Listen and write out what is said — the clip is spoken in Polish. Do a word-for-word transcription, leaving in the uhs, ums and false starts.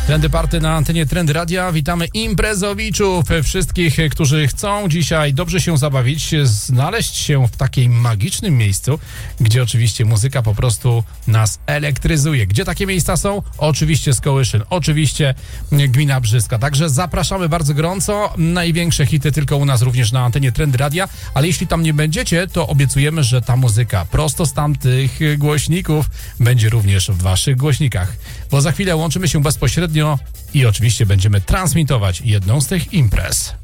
Trendy Party na antenie Trendy Radia. Witamy imprezowiczów, wszystkich, którzy chcą dzisiaj dobrze się zabawić, znaleźć się w takim magicznym miejscu, gdzie oczywiście muzyka po prostu nas elektryzuje. Gdzie takie miejsca są? Oczywiście Skołyszyn, oczywiście Gmina Brzyska. Także zapraszamy bardzo gorąco. Największe hity tylko u nas również na antenie Trendy Radia, ale jeśli tam nie będziecie, to obiecujemy, że ta muzyka prosto z tamtych głośników będzie również w waszych głośnikach. Bo za chwilę łączymy się bezpośrednio i oczywiście będziemy transmitować jedną z tych imprez.